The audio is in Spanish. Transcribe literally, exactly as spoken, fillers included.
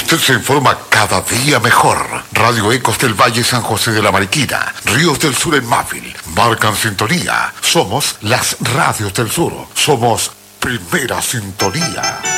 Usted se informa cada día mejor. Radio Ecos del Valle San José de la Mariquina, Ríos del Sur en Mávil, marcan sintonía. Somos las radios del sur. Somos Primera Sintonía.